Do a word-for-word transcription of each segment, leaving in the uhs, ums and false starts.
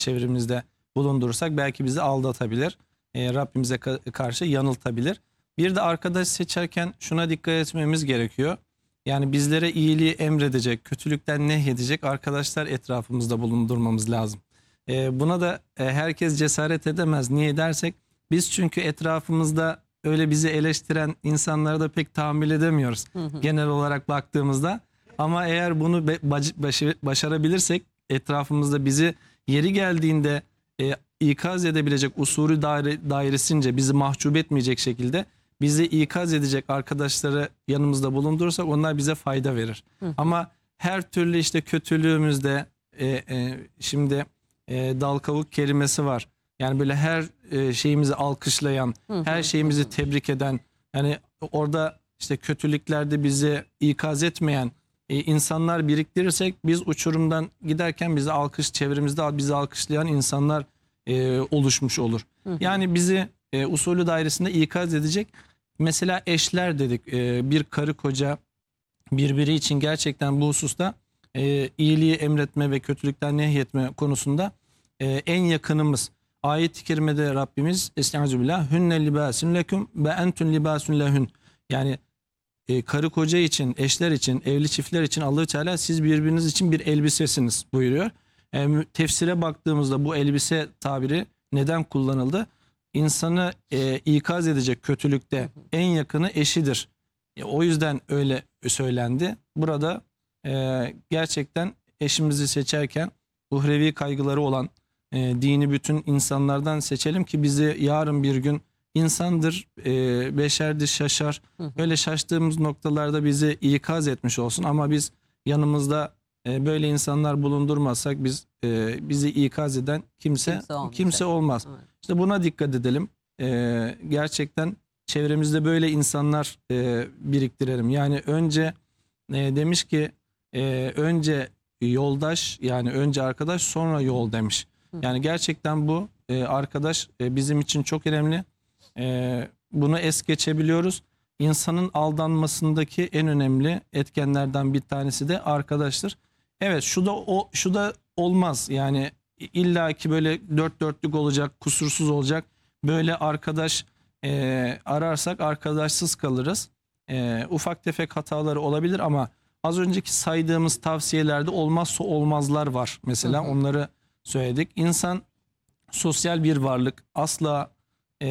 çevremizde bulundurursak belki bizi aldatabilir. E, Rabbimize ka karşı yanıltabilir. Bir de arkadaş seçerken şuna dikkat etmemiz gerekiyor. Yani bizlere iyiliği emredecek, kötülükten nehyedecek arkadaşlar etrafımızda bulundurmamız lazım. E, buna da e, herkes cesaret edemez. Niye dersek biz çünkü etrafımızda öyle bizi eleştiren insanlara da pek tahammül edemiyoruz. Hı hı. Genel olarak baktığımızda. Ama eğer bunu baş başarabilirsek etrafımızda bizi yeri geldiğinde e, ikaz edebilecek, usulü daire, dairesince bizi mahcup etmeyecek şekilde bizi ikaz edecek arkadaşları yanımızda bulundurursak onlar bize fayda verir. Hı. Ama her türlü işte kötülüğümüzde e, e, şimdi e, dal kavuk kelimesi var. Yani böyle her e, şeyimizi alkışlayan, hı hı, her şeyimizi hı. tebrik eden, yani orada işte kötülüklerde bizi ikaz etmeyen e, insanlar biriktirirsek biz uçurumdan giderken bizi alkış, çevremizde bizi alkışlayan insanlar e, oluşmuş olur. Hı hı. Yani bizi e, usulü dairesinde ikaz edecek. Mesela eşler dedik, e, bir karı koca birbiri için gerçekten bu hususta e, iyiliği emretme ve kötülükten nehyetme konusunda e, en yakınımız. Ayet-i kerimede Rabbimiz Estağfirullah hünne libasun lekum ve entun libasun lehun. Yani e, karı koca için, eşler için, evli çiftler için Allah-u Teala siz birbiriniz için bir elbisesiniz buyuruyor. E, tefsire baktığımızda bu elbise tabiri neden kullanıldı? İnsanı e, ikaz edecek kötülükte en yakını eşidir. E, o yüzden öyle söylendi. Burada e, gerçekten eşimizi seçerken uhrevi kaygıları olan, e, dini bütün insanlardan seçelim ki bizi yarın bir gün insandır, e, beşerdir, şaşar. Böyle şaştığımız noktalarda bizi ikaz etmiş olsun. Ama biz yanımızda e, böyle insanlar bulundurmazsak biz e, bizi ikaz eden kimse kimse, kimse olmaz. Evet. İşte buna dikkat edelim. Ee, gerçekten çevremizde böyle insanlar e, biriktirelim. Yani önce e, demiş ki e, önce yoldaş, yani önce arkadaş sonra yol demiş. Yani gerçekten bu e, arkadaş e, bizim için çok önemli. E, bunu es geçebiliyoruz. İnsanın aldanmasındaki en önemli etkenlerden bir tanesi de arkadaştır. Evet, şu da o şu da olmaz. Yani İlla ki böyle dört dörtlük olacak, kusursuz olacak. Böyle arkadaş e, ararsak arkadaşsız kalırız. E, ufak tefek hataları olabilir ama az önceki saydığımız tavsiyelerde olmazsa olmazlar var. Mesela hı hı. onları söyledik. İnsan sosyal bir varlık. Asla e,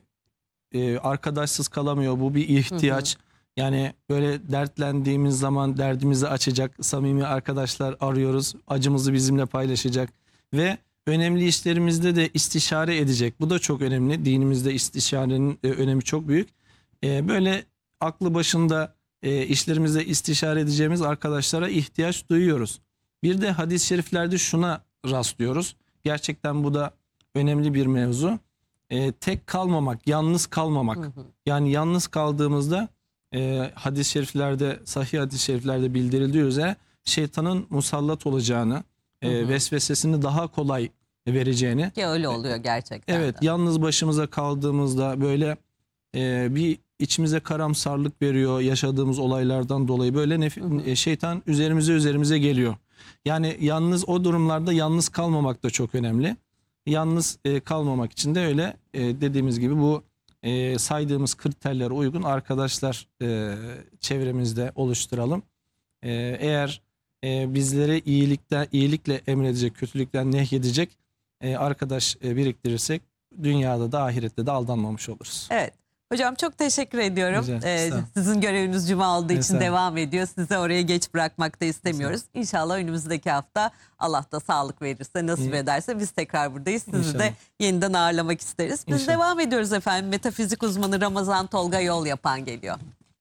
e, arkadaşsız kalamıyor. Bu bir ihtiyaç. Hı hı. Yani böyle dertlendiğimiz zaman derdimizi açacak samimi arkadaşlar arıyoruz. Acımızı bizimle paylaşacak. Ve önemli işlerimizde de istişare edecek. Bu da çok önemli. Dinimizde istişarenin e, önemi çok büyük. E, böyle aklı başında e, işlerimizde istişare edeceğimiz arkadaşlara ihtiyaç duyuyoruz. Bir de hadis-i şeriflerde şuna rastlıyoruz. Gerçekten bu da önemli bir mevzu. E, tek kalmamak, yalnız kalmamak. Hı hı. Yani yalnız kaldığımızda e, hadis-i şeriflerde, sahih hadis-i şeriflerde bildirildiği üzere şeytanın musallat olacağını, E, vesvesesini daha kolay vereceğini. Ki öyle oluyor gerçekten. Evet, de. yalnız başımıza kaldığımızda böyle e, bir içimize karamsarlık veriyor yaşadığımız olaylardan dolayı. Böyle nef hı hı. şeytan üzerimize üzerimize geliyor. Yani yalnız o durumlarda yalnız kalmamak da çok önemli. Yalnız e, kalmamak için de öyle e, dediğimiz gibi bu e, saydığımız kriterlere uygun arkadaşlar e, çevremizde oluşturalım. E, eğer E, bizlere iyilikten, iyilikle emredecek, kötülükten nehyedecek e, arkadaş e, biriktirirsek dünyada da ahirette de aldanmamış oluruz. Evet. Hocam çok teşekkür ediyorum. Güzel, ee, sizin göreviniz cuma olduğu için Mesela. devam ediyor. Sizi oraya geç bırakmak da istemiyoruz. Mesela. İnşallah önümüzdeki hafta Allah da sağlık verirse, nasip İyi. ederse biz tekrar buradayız. Sizi İnşallah. de yeniden ağırlamak isteriz. Biz İnşallah. devam ediyoruz efendim. Metafizik uzmanı Ramazan Tolga Yol Yapan geliyor.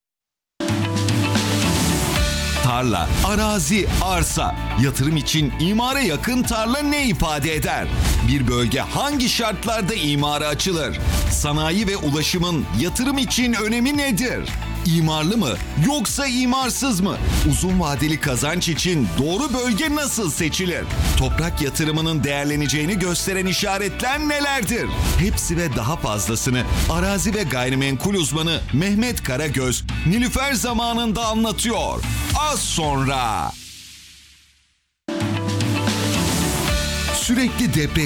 Tarla, arazi, arsa, yatırım için imara yakın tarla ne ifade eder? Bir bölge hangi şartlarda imara açılır? Sanayi ve ulaşımın yatırım için önemi nedir? İmarlı mı yoksa imarsız mı? Uzun vadeli kazanç için doğru bölge nasıl seçilir? Toprak yatırımının değerleneceğini gösteren işaretler nelerdir? Hepsi ve daha fazlasını arazi ve gayrimenkul uzmanı Mehmet Karagöz Nilüfer zamanında anlatıyor. Az sonra. Sürekli depresyon